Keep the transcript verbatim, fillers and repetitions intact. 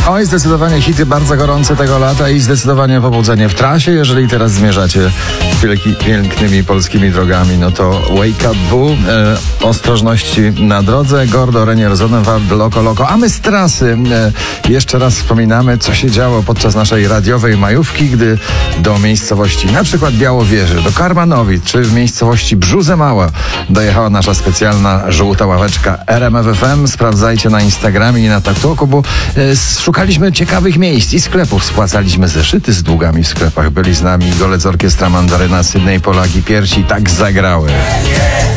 Oj, zdecydowanie hity bardzo gorące tego lata i zdecydowanie pobudzenie w trasie. Jeżeli teraz zmierzacie wielki, pięknymi polskimi drogami, no to Wake Up Boo, e, ostrożności na drodze, Gordo, Renier, Zonenwald, Loko Loko. A my z trasy e, jeszcze raz wspominamy, co się działo podczas naszej radiowej majówki, gdy do miejscowości na przykład Białowieży, do Karmanowic, czy w miejscowości Brzuze Mała dojechała nasza specjalna żółta ławeczka R M F F M. Sprawdzajcie na Instagramie i na TikToku, bo e, szukaliśmy ciekawych miejsc i sklepów, spłacaliśmy zeszyty z długami w sklepach. Byli z nami Golec Orkiestra Mandaryna, Sydney Polaki, Piersi tak zagrały.